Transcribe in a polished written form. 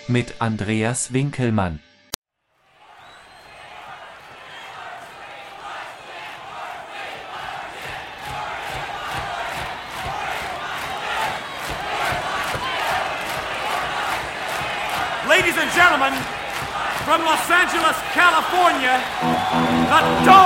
mit Andreas Winkelmann. Ladies and gentlemen, from Los Angeles, California, the Dome!